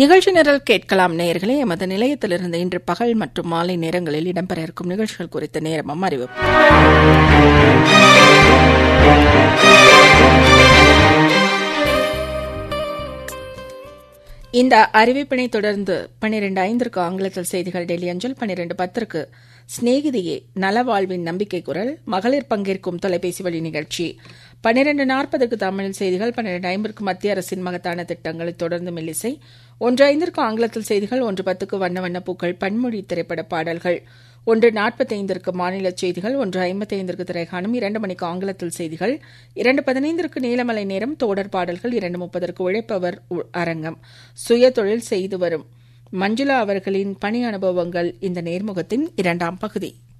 நிகழ்ச்சி நிரல் கேட்கலாம் நேயர்களே. எமது நிலையத்திலிருந்து இன்று பகல் மற்றும் மாலை நேரங்களில் இடம்பெற இருக்கும் நிகழ்ச்சிகள் குறித்த நேரமும் அறிவிப்பு. இந்த அறிவிப்பினை தொடர்ந்து 12:05 ஆங்கிலத்தில் செய்திகள் டெல்லி அஞ்சல், 12:10 ஸ்நேகிதியே நலவாழ்வின் நம்பிக்கை குரல் மகளிர் பங்கேற்கும் தொலைபேசி வழி நிகழ்ச்சி, 12:40 தமிழில் செய்திகள், 12:50 மத்திய அரசின் மகத்தான திட்டங்களை தொடர்ந்து மெல்லிசை, 1:05 ஆங்கிலத்தில் செய்திகள், 1:10 வண்ண வண்ண பூக்கள் பன்மொழி திரைப்பட பாடல்கள், 1:45 மாநில செய்திகள், 1:55 திரைகாணும், 2 மணிக்கு ஆங்கிலத்தில் செய்திகள், 2:15 நீலமலை நேரம் தோடர் பாடல்கள், 2:30 உழைப்பவர் அரங்கம் சுய தொழில் செய்து வரும் மஞ்சுளா அவர்களின் பணி அனுபவங்கள் இந்த நேர்முகத்தின் 2ஆம் பகுதி.